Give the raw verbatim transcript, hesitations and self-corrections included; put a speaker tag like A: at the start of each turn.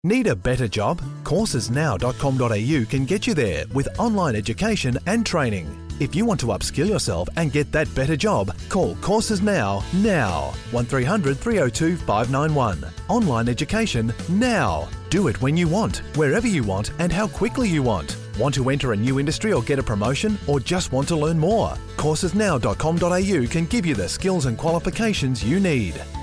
A: Need a better job? courses now dot com dot a u can get you there with online education and training. If you want to upskill yourself and get that better job, call Courses Now, now. one three hundred, three oh two, five nine one. Online education now. Do it when you want, wherever you want and how quickly you want. Want to enter a new industry or get a promotion, or just want to learn more? courses now dot com dot a u can give you the skills and qualifications you need.